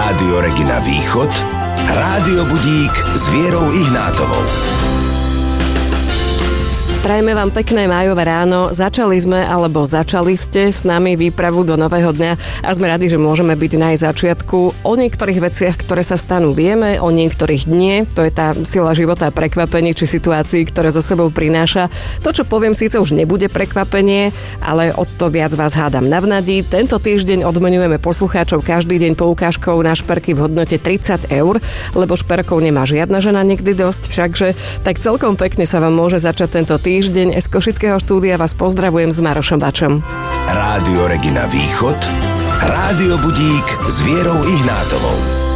Rádio Regina Východ, Rádio Budík s Vierou Ihnátovou. Prajeme vám pekné májové ráno. Začali ste s nami výpravu do nového dňa a sme radi, že môžeme byť na jej začiatku. O niektorých veciach, ktoré sa stanú, vieme, o niektorých nie. To je tá sila života a prekvapení či situácií, ktoré zo sebou prináša. To, čo poviem, síce už nebude prekvapenie, ale o to viac vás hádam navnadí. Tento týždeň odmenujeme poslucháčov každý deň poukážkou na šperky v hodnote 30 eur, lebo šperkov nemá žiadna žena nikdy dosť, všakže tak celkom pekne sa vám môže začať tento týždeň. Z Košického štúdia vás pozdravujem s Marošom Bačom. Rádio Regina Východ, Rádio Budík s Vierou Ihnátovou.